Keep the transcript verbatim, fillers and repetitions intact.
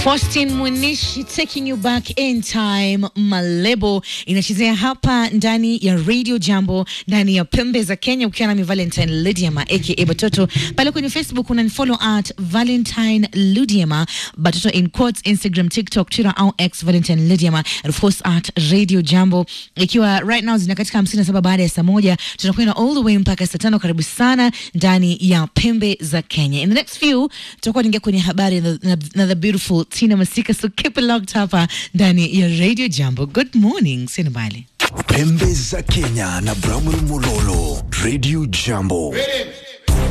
Faustin Munishi taking you back in time. Malebo inachezea hapa ndani ya Radio Jambo, ndani ya Pembe za Kenya, ukiwa na mi Valentine Lydiama aka Batoto. Pale kwenye Facebook unanifollow at Valentine Lydiama, Batoto in quotes, Instagram, TikTok, Twitter au X Valentine Lydiama, and of course at Radio Jambo. Ikiwa right now zina katika hamsini na saba baada ya saa moja, tunakwenda all the way mpaka saa tano. Karibu sana ndani ya Pembe za Kenya. In the next few tutakuwa ningia kwenye habari na, na, na the beautiful Tina Masika, so keep it locked hapa ndani ya Radio Jambo. Good morning, Sinabali. Pembe za Kenya na Bramwell Mololo, Radio Jambo.